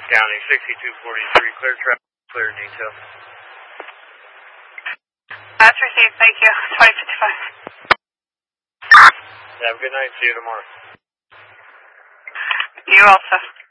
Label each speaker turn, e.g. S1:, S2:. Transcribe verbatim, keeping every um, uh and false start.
S1: County sixty-two forty-three, clear traffic, clear detail.
S2: That's received, thank you. twenty fifty-five.
S1: Have a good night, see you tomorrow.
S2: You also.